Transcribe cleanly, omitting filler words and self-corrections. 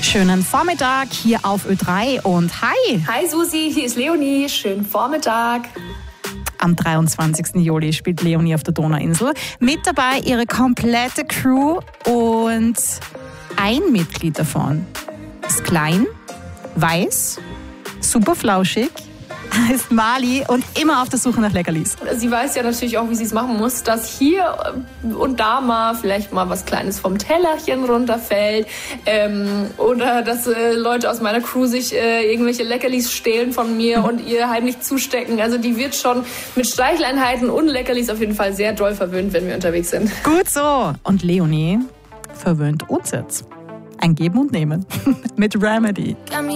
Schönen Vormittag hier auf Ö3 und hi! Hi Susi, hier ist Leonie. Schönen Vormittag. Am 23. Juli spielt Leonie auf der Donauinsel. Mit dabei ihre komplette Crew und ein Mitglied davon ist klein, weiß, super flauschig, heißt Mali und immer auf der Suche nach Leckerlis. Sie weiß ja natürlich auch, wie sie es machen muss, dass hier und da mal vielleicht mal was Kleines vom Tellerchen runterfällt oder dass Leute aus meiner Crew sich irgendwelche Leckerlis stehlen von mir und ihr heimlich zustecken. Also die wird schon mit Streicheleinheiten und Leckerlis auf jeden Fall sehr doll verwöhnt, wenn wir unterwegs sind. Gut so. Und Leonie verwöhnt uns jetzt. Ein Geben und Nehmen mit Remedy.